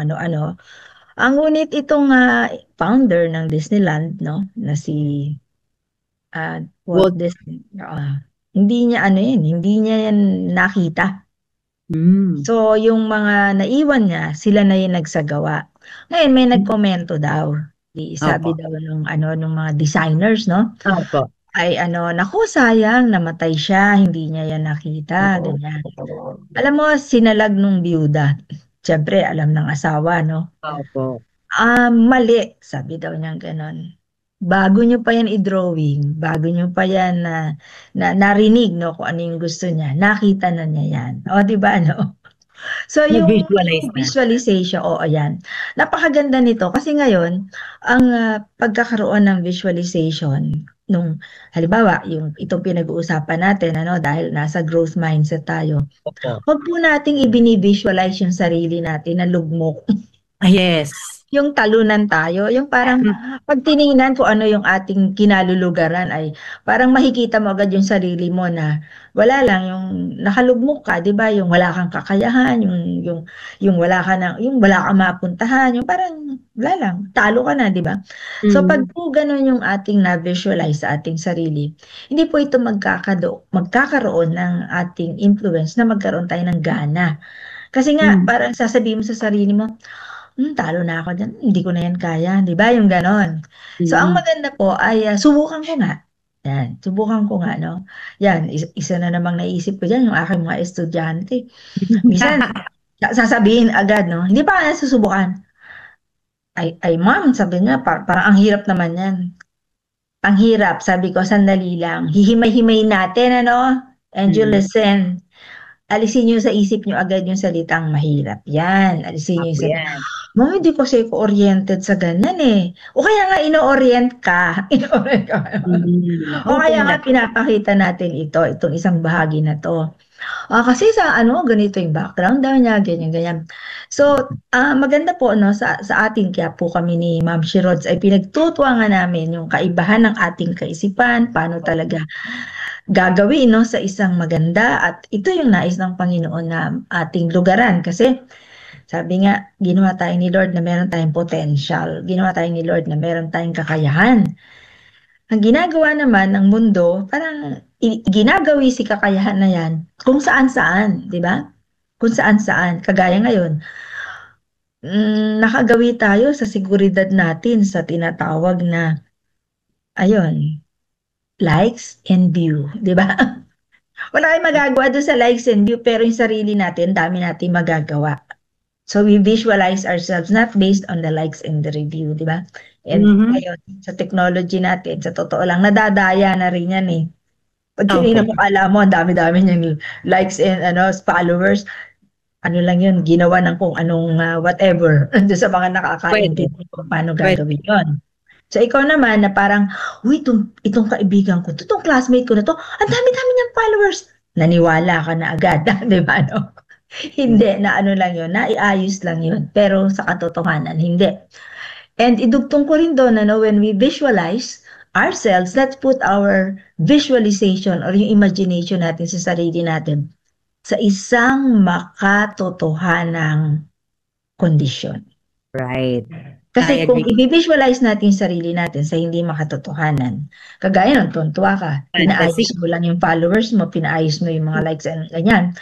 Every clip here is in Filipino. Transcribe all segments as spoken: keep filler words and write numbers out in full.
ano-ano. Ang ngunit itong ah, founder ng Disneyland, no, na si ah, Walt Walt. Disney, ah, hindi niya ano yun, hindi niya yan nakita. Hmm. So, yung mga naiwan niya, sila na yung nagsagawa. Ngayon, may nagkomento daw. Di, sabi Opo. daw nung, ano, nung mga designers, no? Opo. Ay, ano, naku, sayang, namatay siya, hindi niya yan nakita, ganyan. Alam mo, sinalag nung biyuda. Siyempre, alam ng asawa, no? Opo. Ah, mali, sabi daw niya gano'n. Bago niyo pa yan i-drawing, bago niyo pa yan na, na narinig, no, kung ano yung gusto niya, nakita na niya yan. O, di ba, no? So, yung, yung Na-visualize na. visualization, oo, yan. Napakaganda nito kasi ngayon, ang ah, pagkakaroon ng visualization, nung, halimbawa, yung itong pinag-uusapan natin, ano, dahil nasa growth mindset tayo, Opo. huwag po nating ibini-visualize yung sarili natin na lugmok. Ah, yes. Yung talunan tayo, yung parang Mm. pag tiningnan kung ano yung ating kinalulugaran ay parang makikita mo agad yung sarili mo na wala lang yung nakalugmok ka, 'di ba? Yung wala kang kakayahan, yung yung yung wala ka na yung wala kang mapuntahan, yung parang wala lang, talo ka na, 'di ba? So pag Mm. po ganun yung ating na-visualize sa ating sarili, hindi po ito magkakado magkakaroon ng ating influence na magkaroon tayo ng gana. Kasi nga Mm. parang sasabihin mo sa sarili mo, "Hmm, talo na ako diyan, hindi ko na 'yan kaya." 'Di ba, yung gano'n. So ang Mm. maganda po ay, ah, subukan ko nga, 'yan, subukan ko nga 'no. 'Yan, isa isa na namang naisip ko diyan yung aking mga estudyante. Minsan sa sasabihin agad 'no, "Hindi pa kaya susubukan?" "Ay ay ma'am," sabi niya, "pa parang ang hirap naman niyan." "Ang hirap," sabi ko, "sandali lang, hihimay-himayin natin ano, and you Mm. listen." Alisin niyo sa isip niyo agad yung salitang mahirap, 'yan. Alisin niyo Opo yung sabi, yan. "Ma'am, hindi kasi ako oriented sa ganyan, eh." O kaya nga ino-orient ka, ino-orient ka. Hmm, O opo kaya nga. nga pinapakita natin ito, itong isang bahagi na 'to. Ah, kasi sa ano, ganito yung background daw niya, ganyan, ganyan. So, ah, maganda po 'no, sa sa atin kaya po kami ni Ma'am She-Rods ay pinagtutuwanga namin yung kaibahan ng ating kaisipan, paano talaga gagawin 'no, sa isang maganda at ito yung nais ng Panginoon na ating lugaran. Kasi sabi nga, ginawa tayo ni Lord na meron tayong potential, ginawa tayo ni Lord na meron tayong kakayahan. Ang ginagawa naman ng mundo, parang i ginagawi si kakayahan na 'yan kung saan-saan, 'di ba? Kung saan-saan. Kagaya ngayon, hmm, nakagawi tayo sa seguridad natin sa tinatawag na, ayun, likes and view, 'di ba? Wala tayong magagawa dun sa likes and view, pero yung sarili natin, dami nating magagawa. So we visualize ourselves not based on the likes and the review, 'di ba? And Mhm. ngayon, sa technology natin, sa totoo lang, nadadaya na rin 'yan, eh. 'Pag Opo. tinignan mo, akala mo ang dami-dami niyang likes and ano, followers, ano lang 'yun, ginawa ng kung anong, ah, whatever dun sa mga Puwede, nakakaintindi kung paano puwede. gagawin 'yun. So ikaw naman na parang, "Uy, itong itong kaibigan ko 'to, 'tong classmate ko na 'to, ang dami-dami niyang followers." Naniwala ka na agad, 'di ba 'no? Hindi, na ano lang 'yun, naiayos lang 'yun, pero sa katotohanan hindi. And idugtong ko rin dun ano, when we visualize ourselves, let's put our visualization or yung imagination natin sa sarili natin sa isang makatotohanang kondisyon. Right. I Kasi kung agree. i-vi-visualize natin yung sarili natin sa hindi makatotohanan, kagaya nun tuwang-tuwa ka, Fantasy. pinaayos mo lang yung followers mo, pinaayos mo yung mga likes and ganyan.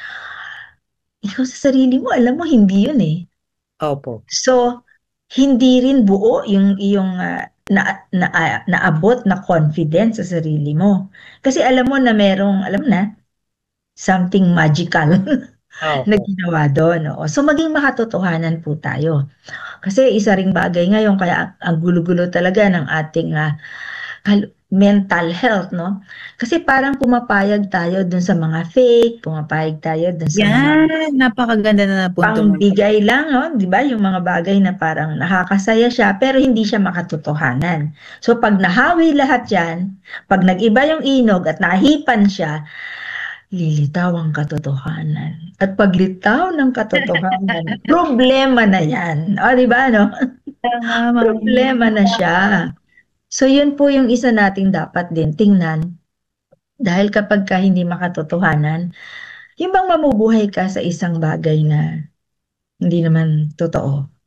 Ikaw sa sarili mo, alam mo hindi yun, eh. Opo. So, hindi rin buo yung iyong, ah, na na ah, naabot na confidence sa sarili mo. Kasi alam mo na merong alam mo na, something magical na Opo. ginawa dun, oo. So, maging makatotohanan po tayo. Kasi isa ring bagay ngayon kaya ang gulo-gulo talaga ng ating, ah, hal mental health 'no, kasi parang pumapayag tayo dun sa mga fake, pumapayag tayo dun sa mga Yan, napakaganda na napunto mo. pangbigay lang 'no, 'di ba, yung mga bagay na parang nakakasaya siya pero hindi siya makatotohanan. So 'pag nahawi lahat 'yan, 'pag nag-iba yung inog at nahipan siya, lilitaw ang katotohanan. At paglitaw ng katotohanan, problema na 'yan, oh, 'di ba 'no? Tama, mama. Problema na siya. So yun po yung isa nating dapat din tingnan, dahil kapagka hindi makatotohanan, yung bang mamubuhay ka sa isang bagay na hindi naman totoo.